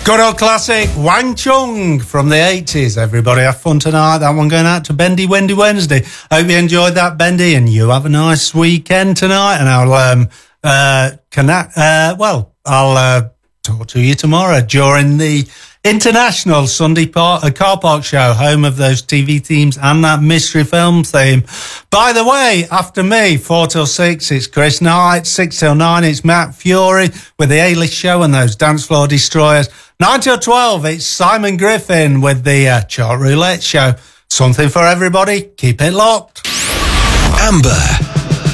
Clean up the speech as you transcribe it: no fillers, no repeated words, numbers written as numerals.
Good old classic, Wang Chung from the 80s. Everybody have fun tonight. That one going out to Bendy Wendy Wednesday. Hope you enjoyed that, Bendy, and you have a nice weekend tonight. And I'll talk to you tomorrow during the International Sunday Car Park Show, home of those TV themes and that mystery film theme. By the way, after me, 4 till 6, it's Chris Knight. 6 till 9, it's Matt Fury with the A-List Show and those Dance Floor Destroyers. 9 till 12, it's Simon Griffin with the Chart Roulette Show. Something for everybody. Keep it locked. Amber.